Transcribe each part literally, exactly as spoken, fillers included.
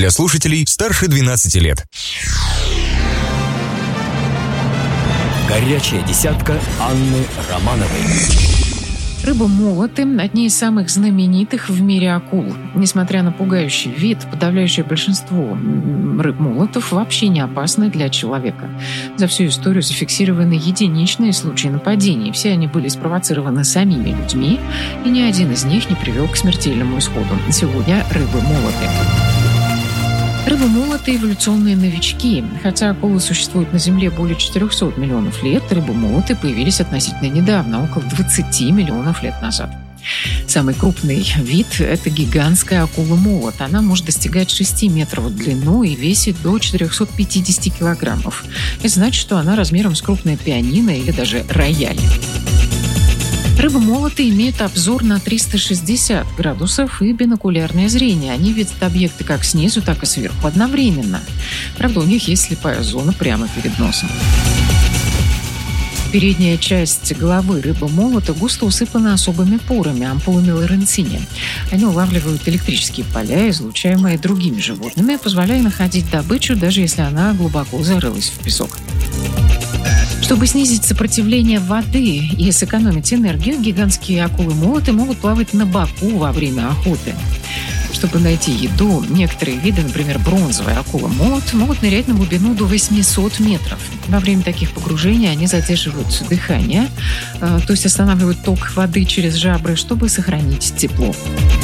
для слушателей старше двенадцати лет. Горячая десятка Анны Романовой. Рыба-молоты – одни из самых знаменитых в мире акул. Несмотря на пугающий вид, подавляющее большинство рыб-молотов вообще не опасны для человека. За всю историю зафиксированы единичные случаи нападений. Все они были спровоцированы самими людьми, и ни один из них не привел к смертельному исходу. Сегодня рыбы-молоты. Рыбы-молоты – эволюционные новички. Хотя акулы существуют на Земле более четырехсот миллионов лет, рыбы-молоты появились относительно недавно, около двадцати миллионов лет назад. Самый крупный вид – это гигантская акула-молот. Она может достигать шести метров в длину и весит до четырехсот пятидесяти килограммов. Это значит, что она размером с крупное пианино или даже рояль. Рыбы-молоты имеют обзор на триста шестьдесят градусов и бинокулярное зрение. Они видят объекты как снизу, так и сверху одновременно. Правда, у них есть слепая зона прямо перед носом. Передняя часть головы рыбы-молота густо усыпана особыми порами, ампулами Лоренцини. Они улавливают электрические поля, излучаемые другими животными, позволяя находить добычу, даже если она глубоко зарылась в песок. Чтобы снизить сопротивление воды и сэкономить энергию, гигантские акулы-молоты могут плавать на боку во время охоты. Чтобы найти еду, некоторые виды, например, бронзовая акула-молот, могут нырять на глубину до восьмисот метров. Во время таких погружений они задерживают дыхание, то есть останавливают ток воды через жабры, чтобы сохранить тепло.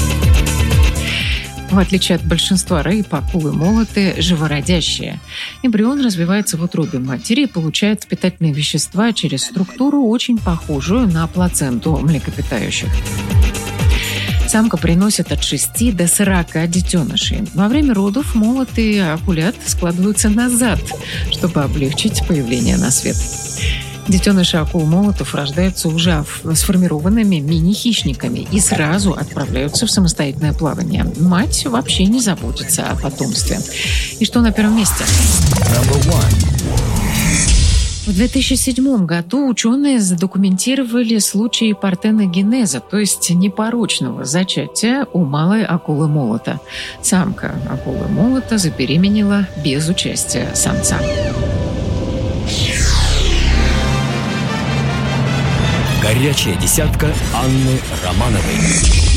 В отличие от большинства рыб, акулы-молоты живородящие. Эмбрион развивается в утробе матери и получает питательные вещества через структуру, очень похожую на плаценту млекопитающих. Самка приносит от шести до сорока детенышей. Во время родов молоты акулят складываются назад, чтобы облегчить появление на свет. Детеныши акул-молотов рождаются уже сформированными мини-хищниками и сразу отправляются в самостоятельное плавание. Мать вообще не заботится о потомстве. И что на первом месте? В две тысячи седьмом году ученые задокументировали случаи партеногенеза, то есть непорочного зачатия у малой акулы-молота. Самка акулы-молота забеременела без участия самца. Горячая десятка Анны Романовой.